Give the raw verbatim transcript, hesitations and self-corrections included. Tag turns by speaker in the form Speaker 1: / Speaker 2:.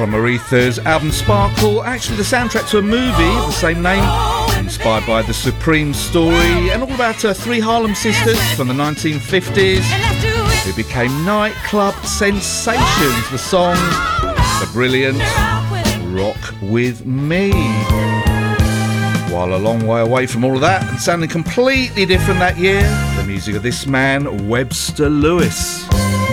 Speaker 1: from Aretha's album Sparkle, actually the soundtrack to a movie of the same name, inspired by the Supreme story, and all about uh, three Harlem sisters from the nineteen fifties who became nightclub sensations. The song, the brilliant Rock With Me. While a long way away from all of that and sounding completely different that year, the music of this man, Webster Lewis.